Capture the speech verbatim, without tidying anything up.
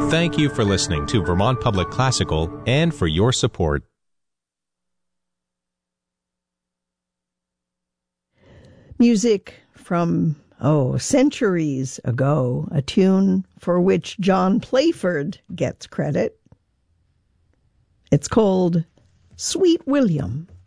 Thank you for listening to Vermont Public Classical and for your support. Music from, oh, centuries ago, a tune for which John Playford gets credit. It's called Sweet William.